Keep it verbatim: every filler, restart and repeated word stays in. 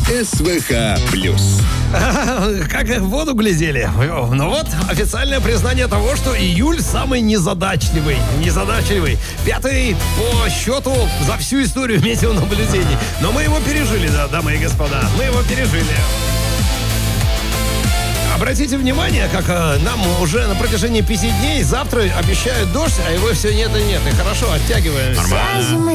СВХ плюс. Как в воду глядели. Ну вот, официальное признание того, что июль самый незадачливый. Незадачливый. Пятый по счету за всю историю метеонаблюдений. Но мы его пережили, да, дамы и господа. Мы его пережили. Обратите внимание, как э, нам уже на протяжении пяти дней завтра обещают дождь, а его все нет и нет. И хорошо, оттягиваем. Нормально.